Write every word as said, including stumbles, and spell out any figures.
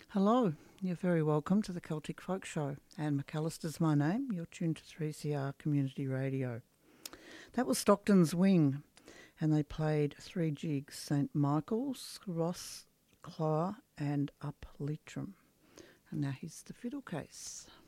Hello, you're very welcome to the Celtic Folk Show. Anne McAllister's my name. You're tuned to three C R Community Radio. That was Stockton's Wing, and they played three jigs, Saint Michael's, Ross, Clough and Up Leitrim. And now here's the fiddle case.